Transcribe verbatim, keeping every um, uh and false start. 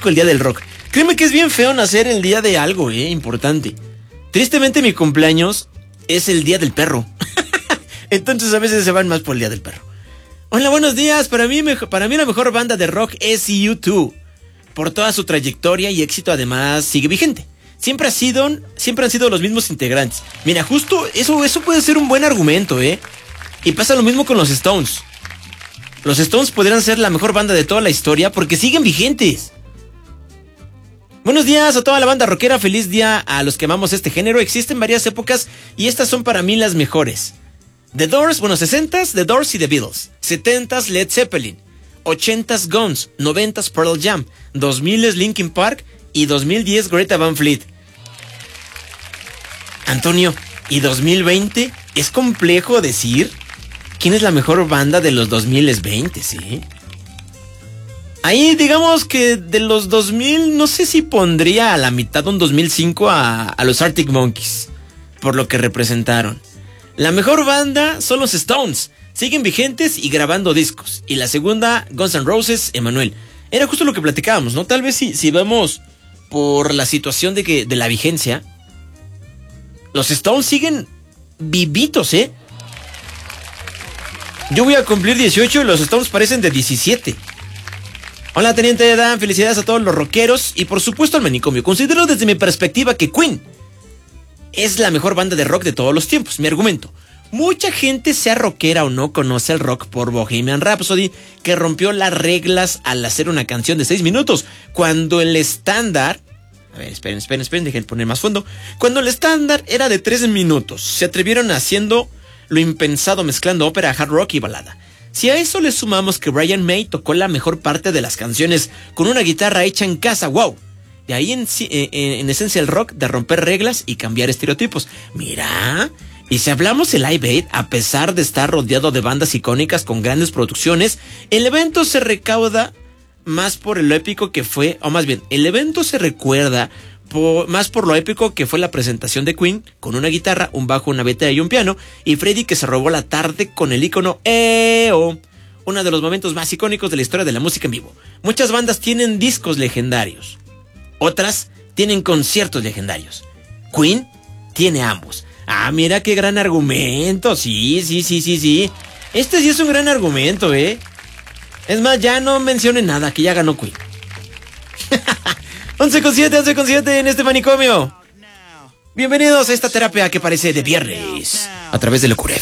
nazco el día del rock. Créeme que es bien feo nacer el día de algo, eh, importante. Tristemente mi cumpleaños es el día del perro. Entonces a veces se van más por el día del perro. Hola, buenos días. Para mí, para mí la mejor banda de rock es U dos. Por toda su trayectoria y éxito, además sigue vigente. Siempre, ha sido, siempre han sido los mismos integrantes. Mira, justo eso, eso puede ser un buen argumento, ¿eh? Y pasa lo mismo con los Stones. Los Stones podrían ser la mejor banda de toda la historia porque siguen vigentes. Buenos días a toda la banda rockera, feliz día a los que amamos este género. Existen varias épocas y estas son para mí las mejores. The Doors, bueno, sesentas, The Doors y The Beatles. setentas, Led Zeppelin. ochentas, Guns. noventas, Pearl Jam. dos mil, Linkin Park. Y dos mil diez, Greta Van Fleet. Antonio, ¿y dos mil veinte? ¿Es complejo decir quién es la mejor banda de los dos mil veinte, sí? Ahí digamos que de los dos mil, no sé si pondría a la mitad un dos mil cinco a, a los Arctic Monkeys, por lo que representaron. La mejor banda son los Stones, siguen vigentes y grabando discos. Y la segunda, Guns N' Roses, Emanuel. Era justo lo que platicábamos, ¿no? Tal vez si, si vamos por la situación de, que, de la vigencia, los Stones siguen vivitos, ¿eh? Yo voy a cumplir dieciocho y los Stones parecen de diecisiete. Hola, Teniente Dan, felicidades a todos los rockeros y por supuesto al manicomio. Considero desde mi perspectiva que Queen es la mejor banda de rock de todos los tiempos. Mi argumento: mucha gente, sea rockera o no, conoce el rock por Bohemian Rhapsody, que rompió las reglas al hacer una canción de seis minutos, cuando el estándar... A ver, esperen, esperen, esperen, dejen poner más fondo. Cuando el estándar era de tres minutos, se atrevieron haciendo lo impensado, mezclando ópera, hard rock y balada. Si a eso le sumamos que Brian May tocó la mejor parte de las canciones con una guitarra hecha en casa, wow. De ahí en, en, en esencia el rock de romper reglas y cambiar estereotipos. Mira, y si hablamos de Live Aid, a pesar de estar rodeado de bandas icónicas con grandes producciones, el evento se recauda más por lo épico que fue, o más bien, el evento se recuerda por, más por lo épico que fue la presentación de Queen, con una guitarra, un bajo, una batería y un piano, y Freddie que se robó la tarde con el ícono E O, uno de los momentos más icónicos de la historia de la música en vivo. Muchas bandas tienen discos legendarios, otras tienen conciertos legendarios. Queen tiene ambos. Ah, mira qué gran argumento. Sí, sí, sí, sí, sí. Este sí es un gran argumento, ¿eh? Es más, ya no mencione nada, que ya ganó Queen. once con siete, once con siete en este manicomio. Bienvenidos a esta terapia que parece de viernes a través de Locura.